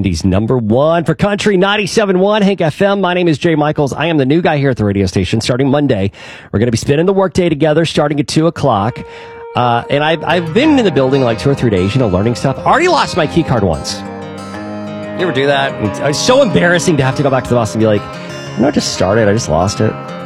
Indy's number one for country, 97.1 Hank FM. My name is Jay Michaels. I am the new guy here at the radio station starting Monday. We're going to be spending the workday together starting at 2 o'clock. And I've been in the building like 2 or 3 days, learning stuff. Already lost my key card once. You ever do that? It's so embarrassing to have to go back to the boss and be like, I just started. I just lost it.